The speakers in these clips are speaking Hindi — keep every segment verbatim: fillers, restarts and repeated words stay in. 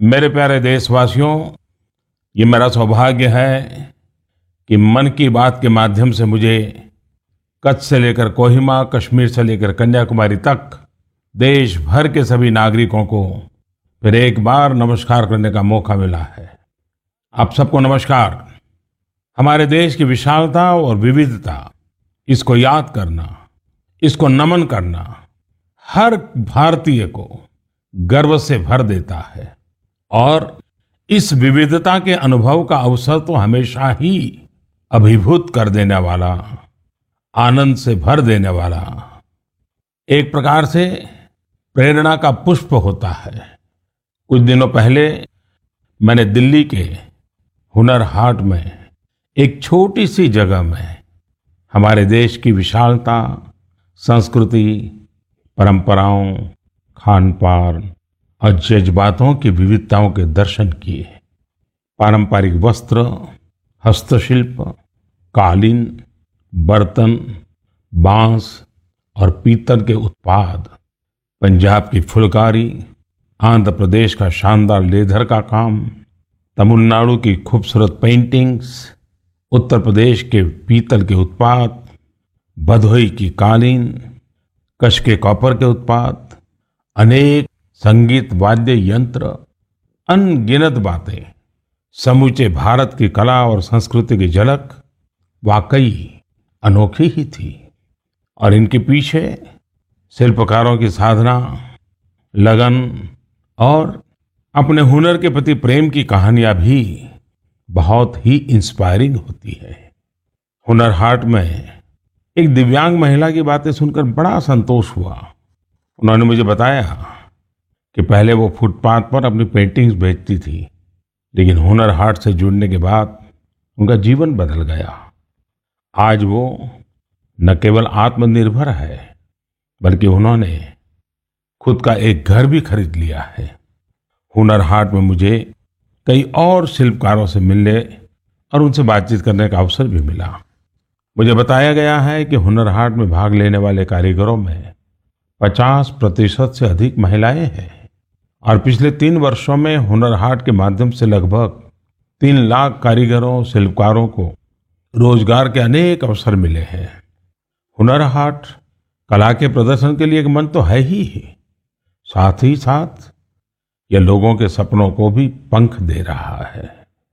मेरे प्यारे देशवासियों, ये मेरा सौभाग्य है कि मन की बात के माध्यम से मुझे कच्छ से लेकर कोहिमा, कश्मीर से लेकर कन्याकुमारी तक देश भर के सभी नागरिकों को फिर एक बार नमस्कार करने का मौका मिला है। आप सबको नमस्कार। हमारे देश की विशालता और विविधता, इसको याद करना, इसको नमन करना हर भारतीय को गर्व से भर देता है और इस विविधता के अनुभव का अवसर तो हमेशा ही अभिभूत कर देने वाला, आनंद से भर देने वाला, एक प्रकार से प्रेरणा का पुष्प होता है। कुछ दिनों पहले मैंने दिल्ली के हुनर हाट में एक छोटी सी जगह में हमारे देश की विशालता, संस्कृति, परंपराओं, खान पान और जज्बातों की विविधताओं के दर्शन किए। पारंपरिक वस्त्र, हस्तशिल्प, कालीन, बर्तन, बांस और पीतल के उत्पाद, पंजाब की फुलकारी, आंध्र प्रदेश का शानदार लेदर का काम, तमिलनाडु की खूबसूरत पेंटिंग्स, उत्तर प्रदेश के पीतल के उत्पाद, भदोही की कालीन, कच्छ के कॉपर के उत्पाद, अनेक संगीत वाद्य यंत्र, अनगिनत बातें, समूचे भारत की कला और संस्कृति की झलक वाकई अनोखी ही थी। और इनके पीछे शिल्पकारों की साधना, लगन और अपने हुनर के प्रति प्रेम की कहानियां भी बहुत ही इंस्पायरिंग होती है। हुनर हाट में एक दिव्यांग महिला की बातें सुनकर बड़ा संतोष हुआ। उन्होंने मुझे बताया कि पहले वो फुटपाथ पर अपनी पेंटिंग्स बेचती थी, लेकिन हुनर हाट से जुड़ने के बाद उनका जीवन बदल गया। आज वो न केवल आत्मनिर्भर है, बल्कि उन्होंने खुद का एक घर भी खरीद लिया है। हुनर हाट में मुझे कई और शिल्पकारों से मिलने और उनसे बातचीत करने का अवसर भी मिला। मुझे बताया गया है कि हुनर हाट में भाग लेने वाले कारीगरों में पचास प्रतिशत से अधिक महिलाएं हैं और पिछले तीन वर्षों में हुनर हाट के माध्यम से लगभग तीन लाख कारीगरों, शिल्पकारों को रोजगार के अनेक अवसर मिले हैं। हुनर हाट कला के प्रदर्शन के लिए एक मंच तो है ही, साथ ही साथ यह लोगों के सपनों को भी पंख दे रहा है।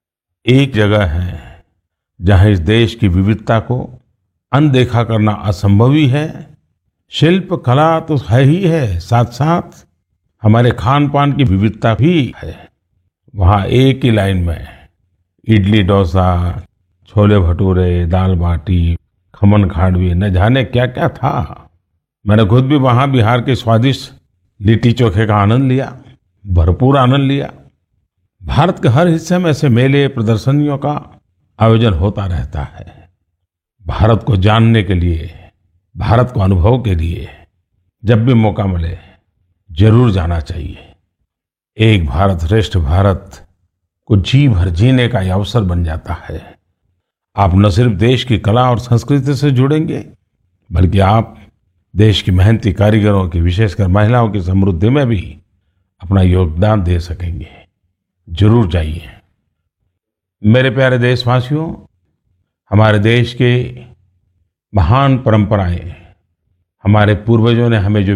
एक जगह है जहां इस देश की विविधता को अनदेखा करना असंभव ही है। शिल्प कला तो है ही है, साथ साथ हमारे खान पान की विविधता भी है। वहां एक ही लाइन में इडली डोसा, छोले भटूरे, दाल बाटी, खमन खांडवी, न जाने क्या क्या था। मैंने खुद भी वहां बिहार के स्वादिष्ट लिट्टी चोखे का आनंद लिया, भरपूर आनंद लिया। भारत के हर हिस्से में ऐसे मेले, प्रदर्शनियों का आयोजन होता रहता है। भारत को जानने के लिए, भारत को अनुभव के लिए जब भी मौका मिले जरूर जाना चाहिए। एक भारत श्रेष्ठ भारत को जी भर जीने का यह अवसर बन जाता है। आप न सिर्फ देश की कला और संस्कृति से जुड़ेंगे, बल्कि आप देश की मेहनती कारीगरों की, विशेषकर महिलाओं की समृद्धि में भी अपना योगदान दे सकेंगे। जरूर जाइए। मेरे प्यारे देशवासियों, हमारे देश के महान परंपराएं, हमारे पूर्वजों ने हमें जो